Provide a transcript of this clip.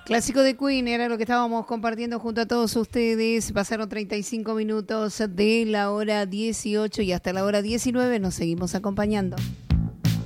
Clásico de Queen era lo que estábamos compartiendo junto a todos ustedes. Pasaron 35 minutos de la hora 18 y hasta la hora 19 nos seguimos acompañando.